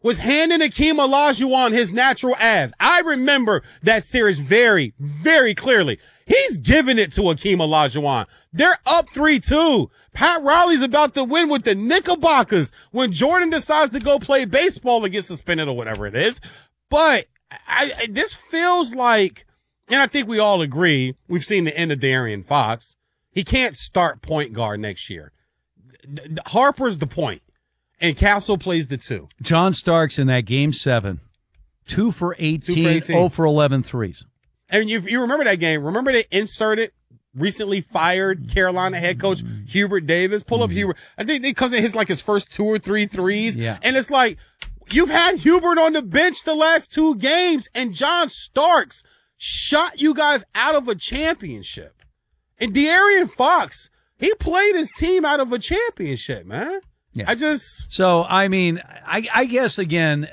was handing Akeem Olajuwon his natural ass. I remember that series very, very clearly. He's giving it to Akeem Olajuwon. They're up 3-2. Pat Riley's about to win with the Knickerbockers when Jordan decides to go play baseball and get suspended or whatever it is. But this feels like, and I think we all agree, we've seen the end of De'Aaron Fox. He can't start point guard next year. Harper's the point. And Castle plays the 2. John Starks in that game 7, 2 for 18, 0 for 11 threes. And you remember that game. Remember they inserted recently fired Carolina head coach Hubert Davis. Pull up Hubert. I think it comes in his first 2 or 3 threes. Yeah. And it's like, you've had Hubert on the bench the last 2 games, and John Starks shot you guys out of a championship. And De'Aaron Fox, he played his team out of a championship, man. Yeah. So, I mean, I guess, again,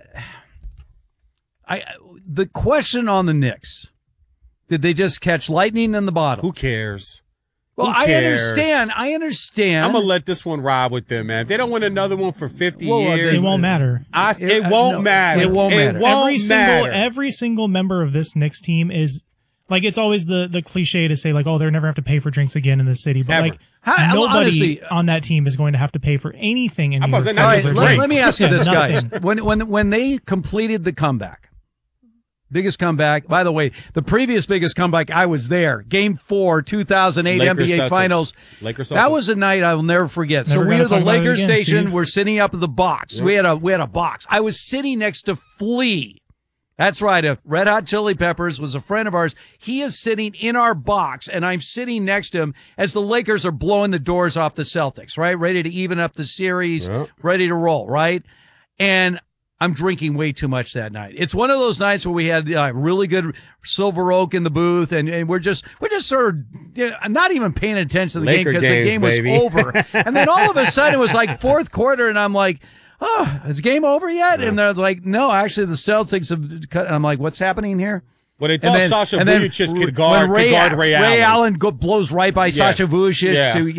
the question on the Knicks, did they just catch lightning in the bottle? who cares? Well, Who cares? I understand. I'm going to let this one ride with them, man. If they don't win another one for 50 years. It won't matter. It won't matter. It won't matter. Every single member of this Knicks team is, like, it's always the cliche to say, like, oh, they'll never have to pay for drinks again in the city. But, Ever. like, nobody honestly, on that team is going to have to pay for anything in New York about to City. say, All not right, just a Other drink. let me ask you Yeah, this, guys. nothing. When they completed the comeback, biggest comeback, by the way, the previous biggest comeback, I was there. Game 4, 2008 Lakers, NBA Celtics. Finals. Lakers, That Celtics. was a night I will never forget. So Never we gotta were the talk about it Lakers again, station. Steve. We're sitting up at the box. Yeah. We had a box. I was sitting next to Flea. That's right. Red Hot Chili Peppers was a friend of ours. He is sitting in our box, and I'm sitting next to him as the Lakers are blowing the doors off the Celtics, right? Ready to even up the series, Yep. ready to roll, right? And I'm drinking way too much that night. It's one of those nights where we had really good Silver Oak in the booth, and we're just sort of not even paying attention to the game Laker because the game games, was baby. over. And then all of a sudden it was like fourth quarter, and I'm like, oh, is the game over yet? And they're like, no, actually the Celtics have cut. And I'm like, what's happening here? Well, they thought Sasha and then Vujacic could when guard Ray Allen. blows right by Sasha Vujacic, Yeah. who,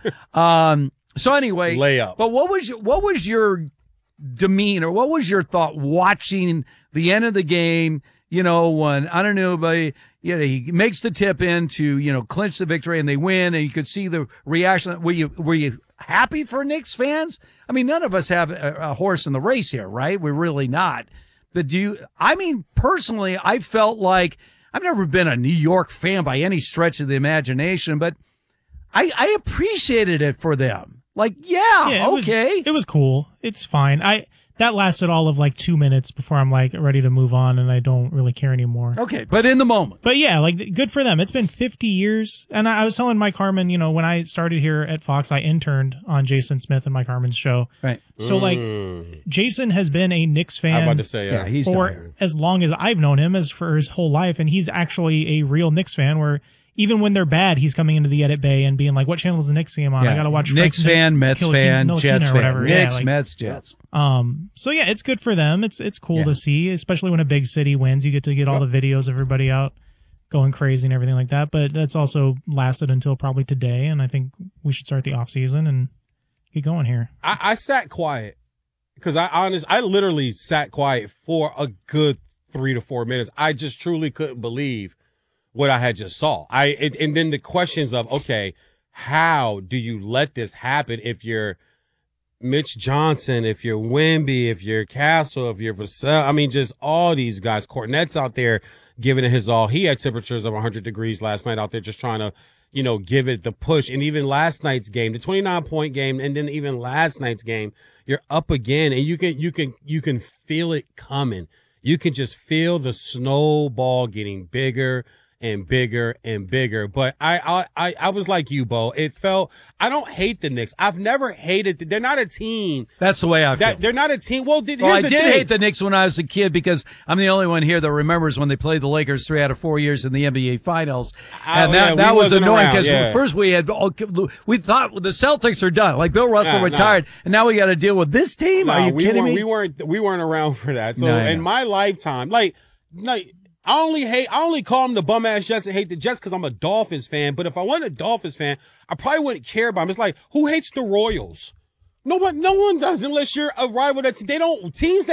So anyway, Layup. But what was your demeanor? What was your thought watching the end of the game? When I don't know, but he makes the tip in to clinch the victory, and they win, and you could see the reaction. Were you happy for Knicks fans? I mean, none of us have a horse in the race here, right? We're really not. But personally, I felt like I've never been a New York fan by any stretch of the imagination, but I appreciated it for them. Like, okay. It was cool. It's fine. That lasted all of like 2 minutes before I'm like ready to move on and I don't really care anymore. Okay, but in the moment. But yeah, like good for them. It's been 50 years. And I was telling Mike Harmon, when I started here at Fox, I interned on Jason Smith and Mike Harmon's show. Right. So like Jason has been a Knicks fan I'm about to say, he's for as long as I've known him, as for his whole life. And he's actually a real Knicks fan where even when they're bad, he's coming into the edit bay and being like, what channel is the Knicks game on? I got to watch Knicks fan, Mets fan, Jets fan. Whatever. Knicks, Mets, Jets. So yeah, it's good for them. It's cool to see, especially when a big city wins. You get to get all the videos of everybody out going crazy and everything like that. But that's also lasted until probably today, and I think we should start the off season and get going here. I sat quiet because I literally sat quiet for a good 3 to 4 minutes. I just truly couldn't believe what I had just saw. And then the questions of, okay, how do you let this happen if you're Mitch Johnson, if you're Wemby, if you're Castle, if you're Vassell? I mean, just all these guys. Kornet's out there giving it his all. He had temperatures of 100 degrees last night out there just trying to, give it the push. And even last night's game, the 29-point game, and then even last night's game, you're up again, and you can feel it coming. You can just feel the snowball getting bigger and bigger and bigger. But I was like you, Bo. It felt, I don't hate the Knicks. I've never hated they're not a team. That's the way I feel. They're not a team. Well, I did hate the Knicks when I was a kid because I'm the only one here that remembers when they played the Lakers 3 out of 4 years in the NBA Finals. And that was annoying because first we thought the Celtics are done. Like Bill Russell retired, and now we got to deal with this team. Are you kidding me? We weren't around for that. So in my lifetime, like I only call them the bum ass Jets and hate the Jets because I'm a Dolphins fan. But if I wasn't a Dolphins fan, I probably wouldn't care about them. It's like, who hates the Royals? No one does unless you're a rival. Teams that